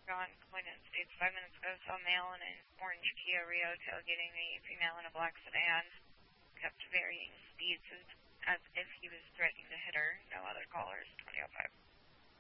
Ron Clinton states 5 minutes ago saw a male in an orange Kia Rio tailgating a female in a black sedan. Kept varying speeds as if he was threatening to hit her. No other callers. 2005.